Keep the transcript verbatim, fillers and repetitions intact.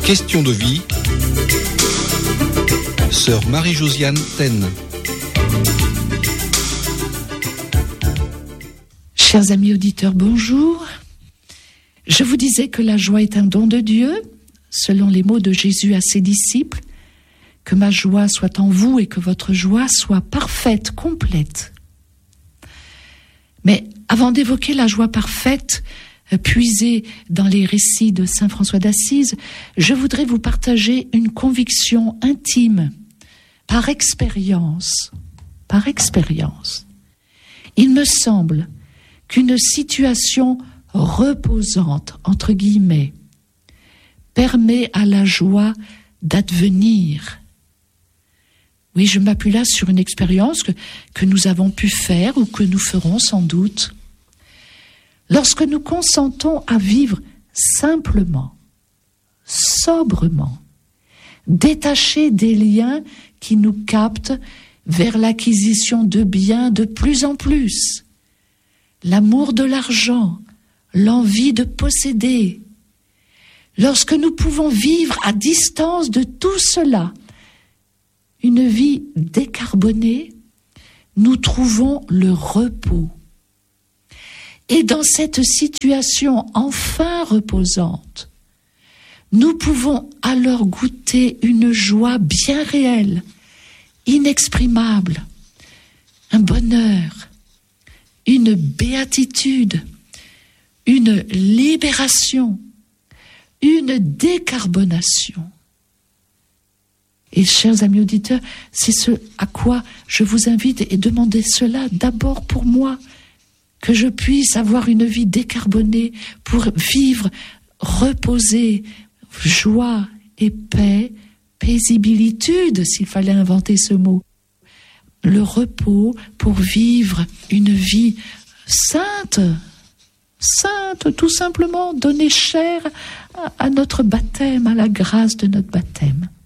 Question de vie. Sœur Marie-Josiane Taine. Chers amis auditeurs, bonjour. Je vous disais que la joie est un don de Dieu, selon les mots de Jésus à ses disciples. Que ma joie soit en vous et que votre joie soit parfaite, complète. Mais avant d'évoquer la joie parfaite, puisée dans les récits de saint François d'Assise, je voudrais vous partager une conviction intime, par expérience, par expérience. Il me semble qu'une situation reposante, entre guillemets, permet à la joie d'advenir. Oui, je m'appuie là sur une expérience que, que nous avons pu faire ou que nous ferons sans doute. Lorsque nous consentons à vivre simplement, sobrement, détachés des liens qui nous captent vers l'acquisition de biens de plus en plus, l'amour de l'argent, l'envie de posséder, lorsque nous pouvons vivre à distance de tout cela, une vie décarbonée, nous trouvons le repos. Et dans cette situation enfin reposante, nous pouvons alors goûter une joie bien réelle, inexprimable, un bonheur, une béatitude, une libération, une décarbonation. Et chers amis auditeurs, c'est ce à quoi je vous invite et demandez cela d'abord pour moi, que je puisse avoir une vie décarbonée pour vivre, reposer, joie et paix, paisibilitude, s'il fallait inventer ce mot. Le repos pour vivre une vie sainte, sainte, tout simplement, donner chair à notre baptême, à la grâce de notre baptême.